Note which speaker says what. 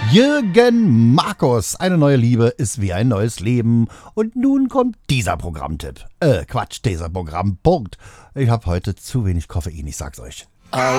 Speaker 1: Jürgen Markus, eine neue Liebe ist wie ein neues Leben. Und nun kommt dieser Programmtipp. Dieser Programmpunkt. Ich habe heute zu wenig Koffein, ich sag's euch.